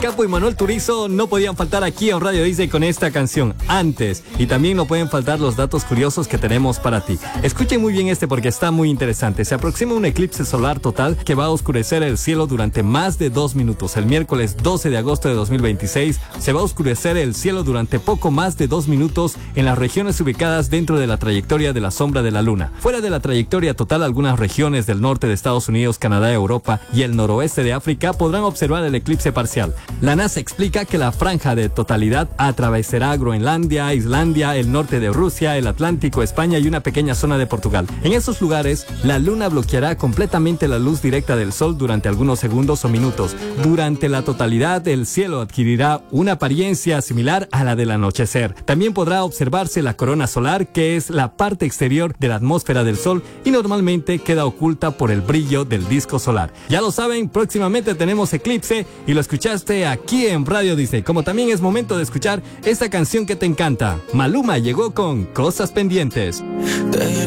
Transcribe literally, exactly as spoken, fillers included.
Capo y Manuel Turizo no podían faltar aquí en Radio Disney con esta canción antes. Y también no pueden faltar los datos curiosos que tenemos para ti. Escuchen muy bien este porque está muy interesante. Se aproxima un eclipse solar total que va a oscurecer el cielo durante más de dos minutos. El miércoles doce de agosto de dos mil veintiséis se va a oscurecer el cielo durante poco más de dos minutos en las regiones ubicadas dentro de la trayectoria de la sombra de la luna. Fuera de la trayectoria total, algunas regiones del norte de Estados Unidos, Canadá, Europa y el noroeste de África podrán observar el eclipse parcial. La NASA explica que la franja de totalidad atravesará Groenlandia, Islandia, el norte de Rusia, el Atlántico, España y una pequeña zona de Portugal. En estos lugares, la luna bloqueará completamente la luz directa del sol durante algunos segundos o minutos. Durante la totalidad, el cielo adquirirá una apariencia similar a la del anochecer. También podrá observarse la corona solar, que es la parte exterior de la atmósfera del sol y normalmente queda oculta por el brillo del disco solar. Ya lo saben, próximamente tenemos eclipse y lo escuchaste aquí en Radio Disney. Como también es momento de escuchar esta canción que te encanta. Maluma llegó con Cosas Pendientes.